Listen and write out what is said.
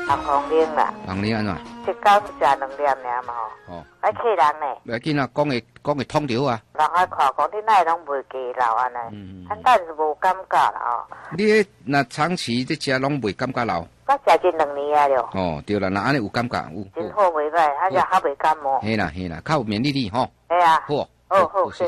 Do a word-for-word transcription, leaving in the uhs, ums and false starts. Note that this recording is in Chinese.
红红啉啦。 红啉安怎？ 一天食两粒尔嘛吼。哦。爱客人呢？ 袂要紧啊，讲会讲会通着啊。 人爱看讲你哪会拢袂记老安尼？嗯嗯。咱但是无感觉啦吼。你迄若长期在食拢袂感觉老。 我食近两年啊了。 哦，对啦，那安尼有感觉有。 真好袂歹，他就较袂感冒。 嘿啦嘿啦，较有免疫力吼。 嘿啊。 好。 好好。